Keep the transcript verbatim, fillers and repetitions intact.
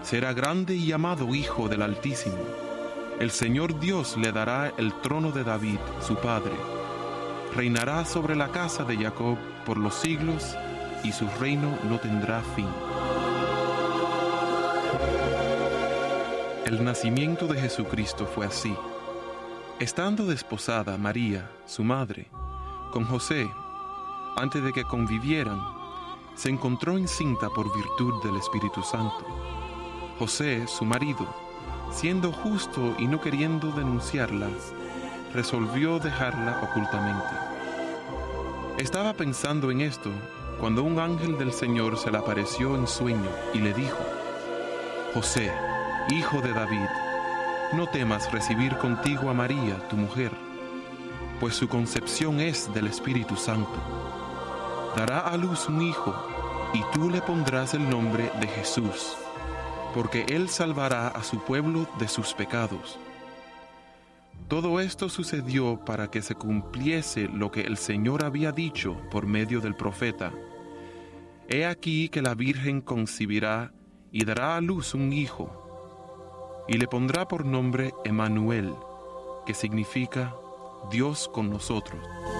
Será grande y llamado Hijo del Altísimo. El Señor Dios le dará el trono de David, su padre. Reinará sobre la casa de Jacob por los siglos, y su reino no tendrá fin. El nacimiento de Jesucristo fue así. Estando desposada María, su madre, con José, antes de que convivieran, se encontró encinta por virtud del Espíritu Santo. José, su marido, siendo justo y no queriendo denunciarla, resolvió dejarla ocultamente. Estaba pensando en esto cuando un ángel del Señor se le apareció en sueño y le dijo: José, hijo de David, no temas recibir contigo a María, tu mujer, pues su concepción es del Espíritu Santo. Dará a luz un hijo, y tú le pondrás el nombre de Jesús, porque él salvará a su pueblo de sus pecados. Todo esto sucedió para que se cumpliese lo que el Señor había dicho por medio del profeta: He aquí que la Virgen concebirá y dará a luz un hijo, y le pondrá por nombre Emmanuel, que significa Dios con nosotros.